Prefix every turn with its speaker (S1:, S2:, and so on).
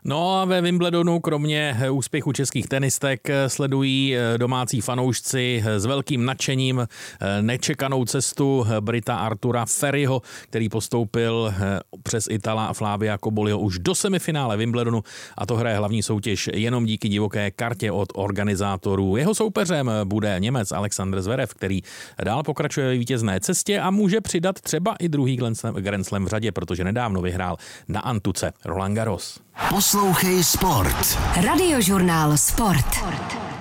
S1: No a ve Wimbledonu kromě úspěchu českých tenistek sledují domácí fanoušci s velkým nadšením nečekanou cestu Brita Artura Ferryho, který postoupil přes Itala Flavia Koboliho už do semifinále Wimbledonu, a to hraje hlavní soutěž jenom díky divoké kartě od organizátorů. Jeho soupeřem bude Němec Alexander Zverev, který dál pokračuje ve vítězné cestě a může přidat třeba i druhý Grand Slam v řadě, protože nedávno vyhrál na antuce Roland Garros.
S2: Poslouchej Sport.
S3: Radiožurnál Sport.